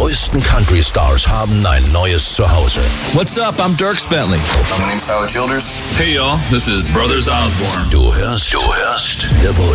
größten Country-Stars haben ein neues Zuhause. What's up? I'm Dierks Bentley. My name's Tyler Childers. Hey y'all, this is Brothers Osborne. Du hörst The Voice.